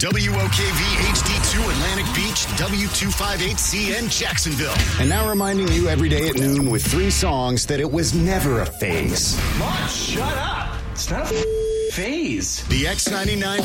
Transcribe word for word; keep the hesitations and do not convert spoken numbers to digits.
W O K V H D two Atlantic Beach, W two fifty-eight C N Jacksonville. And now reminding you every day at noon with three songs that it was never a phase. Mark, shut up. It's not a phase. The X ninety-nine